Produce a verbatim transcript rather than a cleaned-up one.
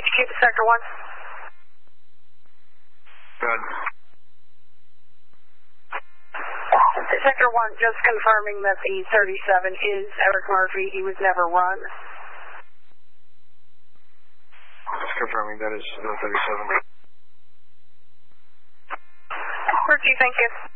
H Q to Sector one. Good. Sector one, just confirming that the thirty-seven is Eric Murphy. He was never run. Just confirming that is the thirty-seven. Murphy, thank you.